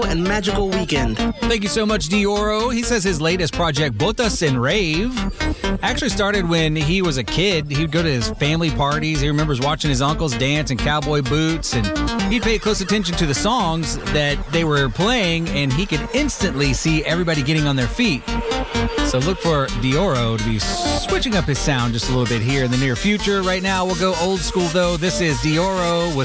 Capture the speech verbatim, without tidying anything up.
and magical weekend. Thank you so much, Dioro. He says his latest project, Botas and Rave, actually started when he was a kid. He'd go to his family parties. He remembers watching his uncles dance in cowboy boots, and he'd pay close attention to the songs that they were playing, and he could instantly see everybody getting on their feet. So look for Dioro to be switching up his sound just a little bit here in the near future. Right now, we'll go old school, though. This is Dioro with